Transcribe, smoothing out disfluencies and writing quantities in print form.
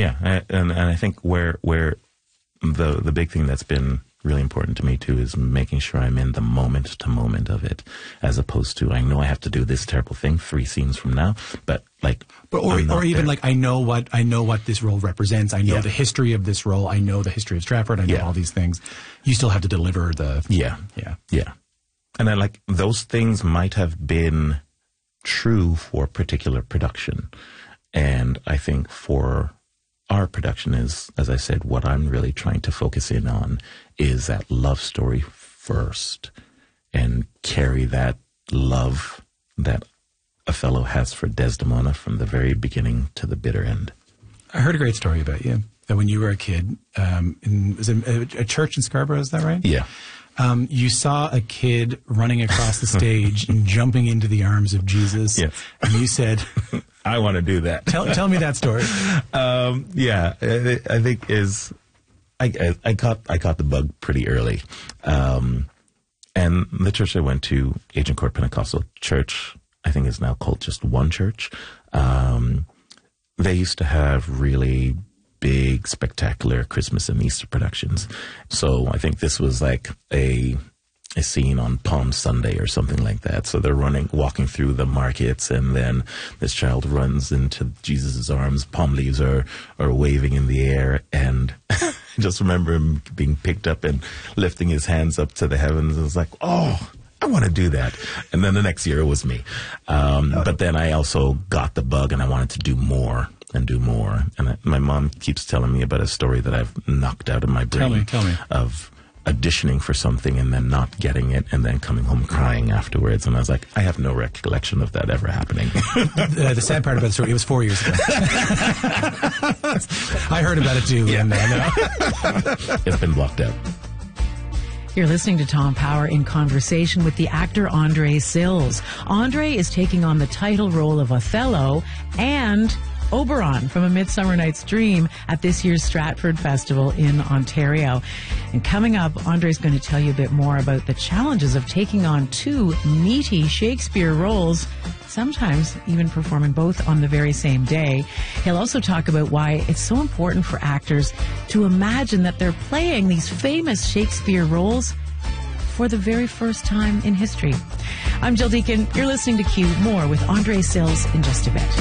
and I think where the big thing that's been really important to me too is making sure I'm in the moment to moment of it, as opposed to I know I have to do this terrible thing 3 scenes from now, but like, or even like I know what this role represents. I know the history of this role. I know the history of Stratford. I know all these things. You still have to deliver the and I like those things might have been true for a particular production, and I think for our production is, as I said, what I'm really trying to focus in on is that love story first and carry that love that Othello has for Desdemona from the very beginning to the bitter end. I heard a great story about you, that when you were a kid, was it a church in Scarborough, is that right? Yeah. You saw a kid running across the stage and jumping into the arms of Jesus. Yes. And you said, I want to do that. Tell me that story. I think I caught the bug pretty early. And the church I went to, Agincourt Pentecostal Church, I think is now called just One Church. They used to have really big, spectacular Christmas and Easter productions. So I think this was like a scene on Palm Sunday or something like that. So they're walking through the markets, and then this child runs into Jesus' arms. Palm leaves are waving in the air, and I just remember him being picked up and lifting his hands up to the heavens. It was like, oh, I want to do that. And then the next year it was me. But then I also got the bug, and I wanted to do more and do more. And my mom keeps telling me about a story that I've knocked out of my brain. Tell me. Of auditioning for something and then not getting it and then coming home crying afterwards. And I was like, I have no recollection of that ever happening. The sad part about the story, it was 4 years ago. I heard about it too. Yeah. And, It's been blocked out. You're listening to Tom Power in conversation with the actor Andre Sills. Andre is taking on the title role of Othello and Oberon from A Midsummer Night's Dream at this year's Stratford Festival in Ontario. And coming up, Andre's going to tell you a bit more about the challenges of taking on 2 meaty Shakespeare roles, sometimes even performing both on the very same day. He'll also talk about why it's so important for actors to imagine that they're playing these famous Shakespeare roles for the very first time in history. I'm Jill Deacon. You're listening to Q. More with Andre Sills in just a bit.